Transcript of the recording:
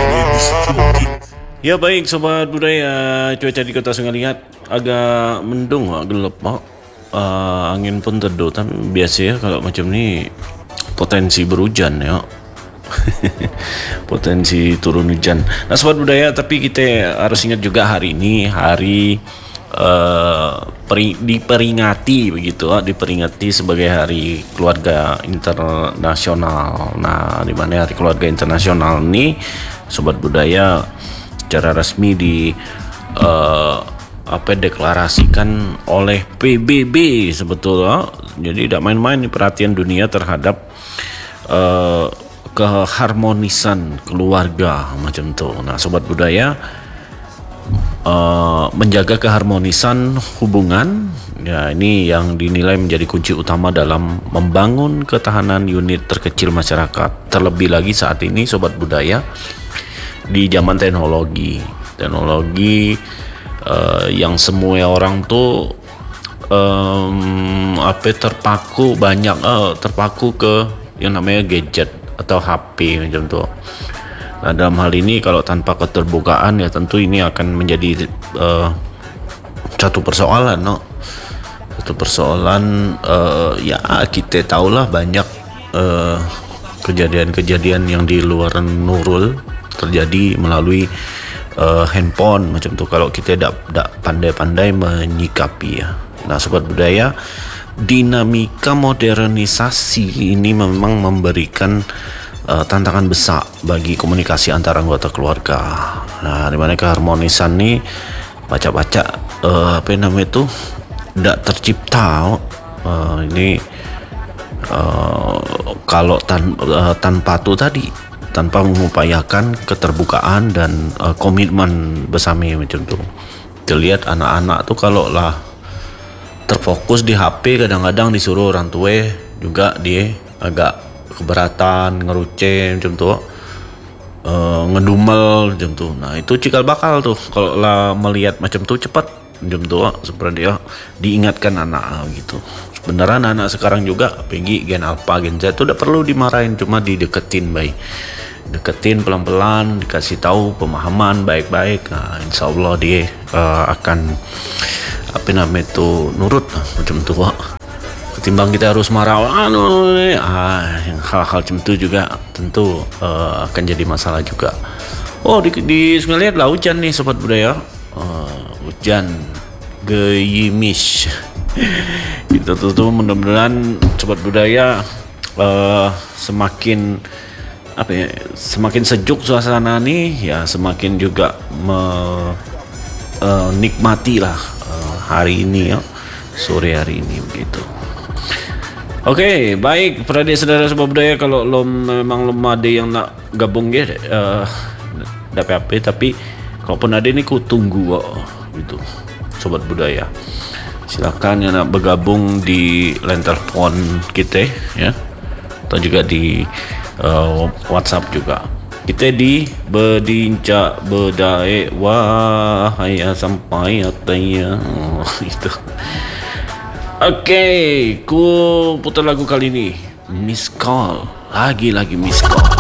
Ya baik sobat budaya, cuaca di kota Sungai Liat agak mendung, gelap, angin pun teduh. Tapi biasa ya kalau macam ni potensi berhujan ya. Potensi turun hujan. Nah sobat budaya, tapi kita harus ingat juga hari ini hari diperingati begitu, diperingati sebagai Hari Keluarga Internasional. Nah, di mana Hari Keluarga Internasional ini sobat budaya secara resmi deklarasikan oleh PBB sebetulnya. Jadi tidak main-main perhatian dunia terhadap keharmonisan keluarga macam tu. Nah, sobat budaya, menjaga keharmonisan hubungan ya, ini yang dinilai menjadi kunci utama dalam membangun ketahanan unit terkecil masyarakat. Terlebih lagi saat ini sobat budaya, di zaman teknologi yang semua orang tuh terpaku ke yang namanya gadget atau HP macam tuh. Nah, dalam hal ini kalau tanpa keterbukaan ya tentu ini akan menjadi satu persoalan, ya kita tahulah banyak kejadian-kejadian yang di luar nurul terjadi melalui handphone macam tu kalau kita tidak pandai-pandai menyikapi ya. Nah sobat budaya, dinamika modernisasi ini memang memberikan tantangan besar bagi komunikasi antara anggota keluarga. Nah, di mana keharmonisan nih baca-baca tidak tercipta. Kalau tanpa itu tadi, tanpa mengupayakan keterbukaan dan komitmen bersama macam tu. Kita lihat anak-anak tuh kalau lah terfokus di HP, kadang-kadang disuruh orang tua juga dia agak keberatan, ngeruceh macam tu, ngedumel macam tu. Nah itu cikal bakal tuh kalau lah melihat macam tu cepat macam tu, seperti dia diingatkan anak gitu. Sebenarnya anak sekarang juga pergi gen alpha gen Z itu udah perlu dimarahin, cuma dideketin baik, deketin pelan-pelan, dikasih tahu pemahaman baik-baik. Nah insyaallah dia akan nurut macam tu. Ketimbang kita harus marah, yang hal-hal macam itu juga tentu akan jadi masalah juga. Oh di Sungai Liat lah hujan nih sobat budaya, hujan gerimis. Itu tuh mudah-mudahan sobat budaya semakin semakin sejuk suasana nih ya, semakin juga menikmati lah hari ini ya, sore hari ini begitu. Oke, baik para saudara sobat budaya, kalau memang ada yang nak gabung ya, ada apa, tapi kalaupun ada ini ku tunggu gitu sobat budaya. Silakan yang nak bergabung di line telepon kita ya, atau juga di WhatsApp juga. Kita di berdincak berdaya wahaya sampai ataya itu. Oke, ku putar lagu kali ini Miss Call, lagi Miss Call.